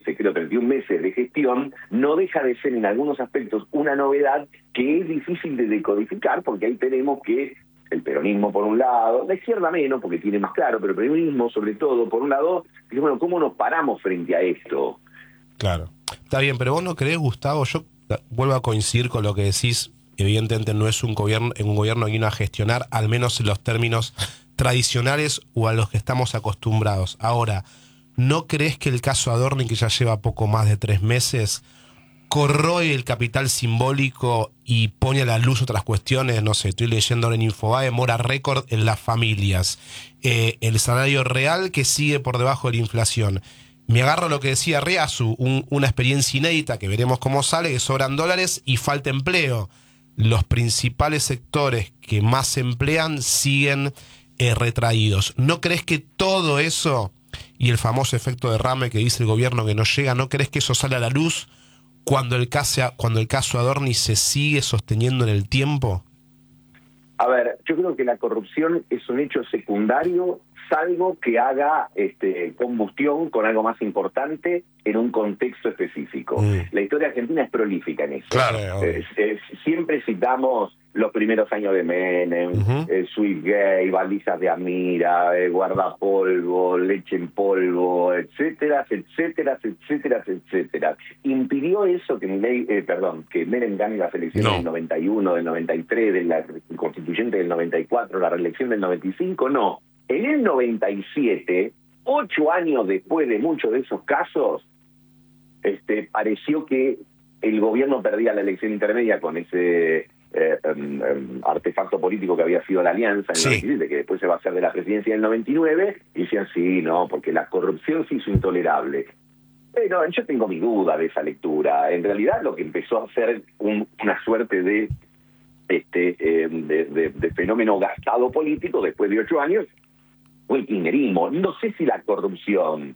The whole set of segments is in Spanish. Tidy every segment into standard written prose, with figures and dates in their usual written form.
creo, 31 meses de gestión, no deja de ser en algunos aspectos una novedad que es difícil de decodificar, porque ahí tenemos que el peronismo por un lado, la izquierda menos porque tiene más claro, pero el peronismo sobre todo, por un lado, dice, bueno, ¿cómo nos paramos frente a esto? Claro, está bien, pero vos no creés, Gustavo, yo vuelvo a coincidir con lo que decís, evidentemente no es un gobierno que vino a gestionar, al menos en los términos tradicionales o a los que estamos acostumbrados. Ahora, ¿no crees que el caso Adorni, que ya lleva poco más de 3 meses, corroe el capital simbólico y pone a la luz otras cuestiones? No sé, estoy leyendo en Infobae, mora récord en las familias, el salario real que sigue por debajo de la inflación. Me agarro a lo que decía Riazu, una experiencia inédita que veremos cómo sale, que sobran dólares y falta empleo. Los principales sectores que más emplean siguen retraídos. ¿No crees que todo eso y el famoso efecto derrame que dice el gobierno que no llega, no crees que eso sale a la luz cuando el caso Adorni se sigue sosteniendo en el tiempo? A ver, yo creo que la corrupción es un hecho secundario, salvo que haga combustión con algo más importante en un contexto específico. La historia argentina es prolífica en eso. Claro. Siempre citamos los primeros años de Menem, Sweet Gay, balizas de Amira, guardapolvo, leche en polvo, etcétera, etcétera, etcétera, etcétera. ¿Impidió eso que Menem gane las elecciones del 91, del 93, de la constituyente del 94, la reelección del 95? No. En el 97, 8 años después de muchos de esos casos, pareció que el gobierno perdía la elección intermedia con ese artefacto político que había sido la alianza en el 97, que después se va a hacer de la presidencia del 99, y decían sí, no, porque la corrupción se hizo intolerable. Pero yo tengo mi duda de esa lectura. En realidad lo que empezó a ser una suerte de fenómeno gastado político después de 8 años fue el kirchnerismo. No sé si la corrupción.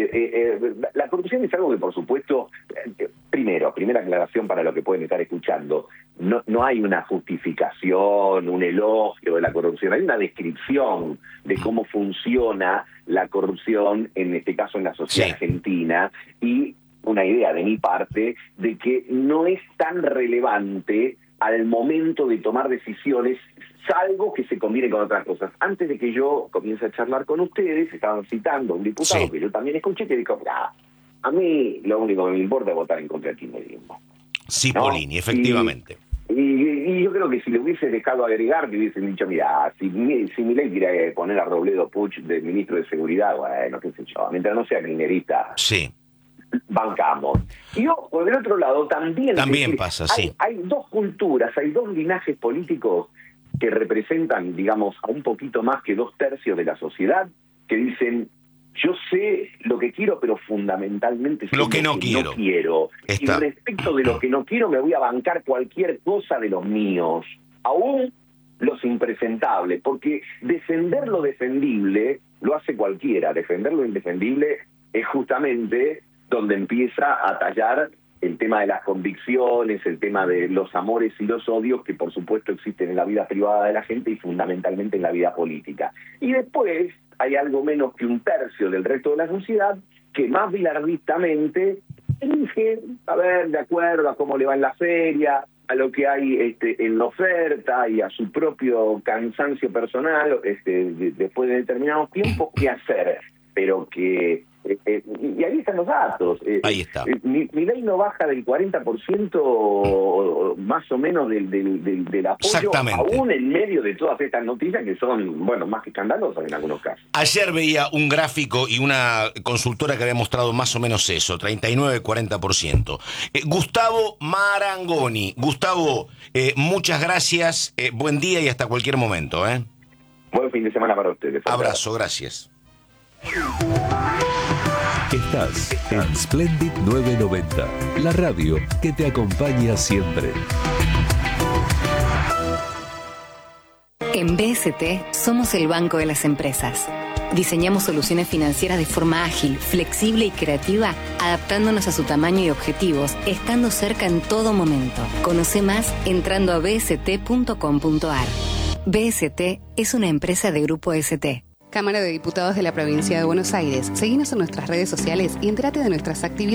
La corrupción es algo que, por supuesto, primera aclaración para lo que pueden estar escuchando, no hay una justificación, un elogio de la corrupción, hay una descripción de cómo funciona la corrupción, en este caso en la sociedad argentina, y una idea de mi parte de que no es tan relevante al momento de tomar decisiones, salvo que se combine con otras cosas. Antes de que yo comience a charlar con ustedes, estaban citando a un diputado que yo también escuché, que dijo, a mí lo único que me importa es votar en contra del kirchnerismo. Cipollini, efectivamente. Y yo creo que si le hubiese dejado agregar, que hubiesen dicho, mira, si Milei quiere poner a Robledo Puch de ministro de Seguridad, bueno, qué sé yo, mientras no sea kirchnerista, bancamos. Y yo, por el otro lado, también pasa, hay dos culturas, hay dos linajes políticos que representan, digamos, a un poquito más que 2/3 de la sociedad, que dicen, yo sé lo que quiero, pero fundamentalmente sé lo que no quiero. Y respecto de lo que no quiero, me voy a bancar cualquier cosa de los míos, aún los impresentables, porque defender lo defendible lo hace cualquiera, defender lo indefendible es justamente donde empieza a tallar el tema de las convicciones, el tema de los amores y los odios que por supuesto existen en la vida privada de la gente y fundamentalmente en la vida política. Y después hay algo menos que 1/3 del resto de la sociedad que más bilardistamente elige, a ver, de acuerdo a cómo le va en la feria, a lo que hay en la oferta y a su propio cansancio personal después de determinados tiempos, qué hacer. Pero que y ahí están los datos. Ahí está. Milei no baja del 40% más o menos del apoyo, aún en medio de todas estas noticias que son, más que escandalosas en algunos casos. Ayer veía un gráfico y una consultora que había mostrado más o menos eso, 39-40%. Gustavo Marangoni. Gustavo, muchas gracias, buen día y hasta cualquier momento. Buen fin de semana para ustedes. Abrazo, gracias. Estás en Splendid 990, la radio que te acompaña siempre. En BST somos el banco de las empresas. Diseñamos soluciones financieras de forma ágil, flexible y creativa, adaptándonos a su tamaño y objetivos, estando cerca en todo momento. Conoce más entrando a bst.com.ar. BST es una empresa de Grupo ST. Cámara de Diputados de la Provincia de Buenos Aires. Seguinos en nuestras redes sociales y entérate de nuestras actividades.